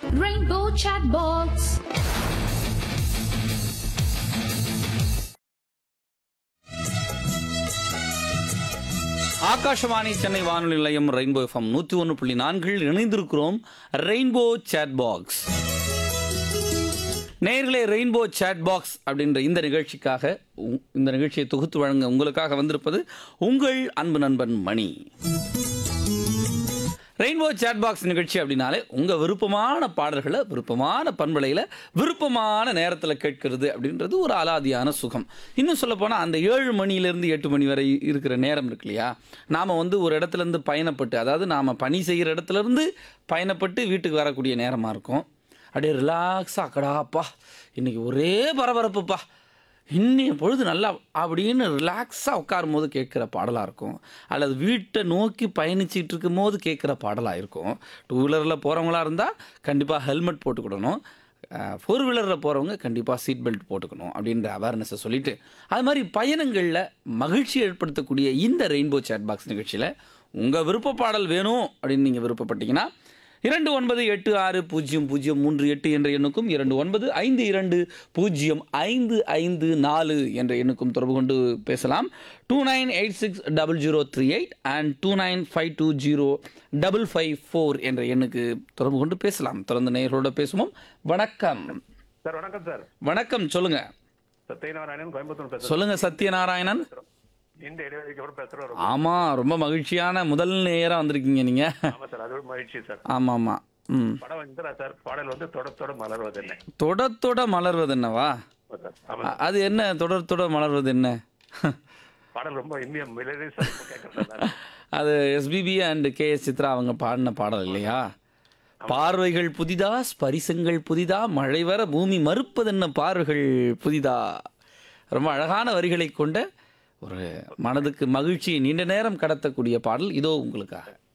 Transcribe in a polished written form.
Rainbow Chatbox. Akashvani Chennai வானொலி நிலையம் rainbow FM 101.4 இணைந்திருக்கிறோம். ரெயின்போ சேட் பாக்ஸ் நேயர்களே, ரெயின்போ சேட் பாக்ஸ் அப்படின்ற இந்த நிகழ்ச்சிக்காக இந்த நிகழ்ச்சியை தொகுத்து வழங்க உங்களுக்காக வந்திருப்பது உங்கள் அன்பு நண்பன் மணி. ரெயின்போ சேட் பாக்ஸ் நிகழ்ச்சி அப்படின்னாலே உங்கள் விருப்பமான பாடல்களை விருப்பமான பண்பலையில் விருப்பமான நேரத்தில் கேட்கறது அப்படின்றது ஒரு அலாதியான சுகம். இன்னும் சொல்லப்போனால் அந்த 7 மணிலேருந்து 8 மணி வரை இருக்கிற நேரம் இருக்கு இல்லையா, நாம் வந்து ஒரு இடத்துலேருந்து பயணப்பட்டு, அதாவது நாம் பணி செய்கிற இடத்துலேருந்து பயணப்பட்டு வீட்டுக்கு வரக்கூடிய நேரமாக இருக்கும். அப்படியே ரிலாக்ஸாக அக்கடாப்பா இன்றைக்கி ஒரே பரபரப்புப்பா, இன்னைய பொழுது நல்லா அப்படின்னு ரிலாக்ஸாக உட்காரும் போது கேட்குற பாடலாக இருக்கும். அல்லது வீட்டை நோக்கி பயணிச்சிட்டு இருக்கும் போது கேட்குற பாடலாக இருக்கும். 2 வீலரில் போகிறவங்களா இருந்தால் கண்டிப்பாக ஹெல்மெட் போட்டுக்கிடணும். 4 வீலரில் போகிறவங்க கண்டிப்பாக சீட் பெல்ட் போட்டுக்கணும் அப்படின்ற அவேர்னஸை சொல்லிவிட்டு, அது மாதிரி பயணங்களில் மகிழ்ச்சி ஏற்படுத்தக்கூடிய இந்த ரெயின்போ சேட் பாக்ஸ் நிகழ்ச்சியில் உங்கள் விருப்ப பாடல் வேணும் அப்படின்னு நீங்கள் விருப்பப்பட்டீங்கன்னா 29860038 என்ற எண்ணுக்கும் 2952055554 என்ற எண்ணுக்கும் தொடர்பு கொண்டு பேசலாம். 29860038 and 29520554 என்ற எண்ணுக்கு தொடர்பு கொண்டு பேசலாம். தொடர்ந்து நேயர்களோட பேசுவோம். வணக்கம் சார். வணக்கம் சார். வணக்கம், சொல்லுங்க. சத்யநாராயணன், கோயம்புத்தூர் பேசுறேன். சொல்லுங்க சத்யநாராயணன். இந்த இடைவெளிக்கு அப்புறம் பேசுறோம். ஆமா, ரொம்ப மகிழ்ச்சியான முதல் நேரா வந்திருக்கீங்க நீங்க. ஆமா சார், அது மகிழ்ச்சி சார். ஆமா ஆமா. படம் வந்து சார், பாடல் வந்து தொடத்தோட மலர்வது என்ன. தொடத்தோட மலர்வது என்னவா? அது என்ன தொடர்த்தோட மலர்வது என்ன? பாடல் ரொம்ப இந்திய மெலடி சார், கேட்கறேன். அது எஸ்பிபி அண்ட் கேஎஸ் சித்ரா அவங்க பாடின பாடல் இல்லையா? பார்வைகள் புதிதா, ஸ்பரிசங்கள் புதிதா, மழை வர பூமி மறுப்பதென்ன பார்வைகள் புதிதா. ரொம்ப அழகான வரிகளை கொண்ட ஒரு மனதுக்கு மகிழ்ச்சியை நீண்ட நேரம் கடத்தக்கூடிய பாடல் இதோ உங்களுக்காக.